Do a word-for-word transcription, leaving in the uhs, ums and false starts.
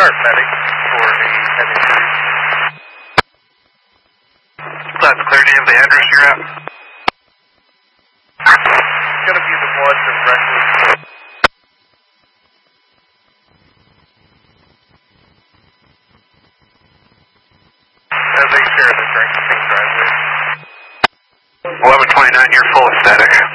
start, medic, for a head injury. That's clear. Do you have the address you're at? It's going to be the one directly. As they share the same driveway. eleven twenty-nine, you're full of static.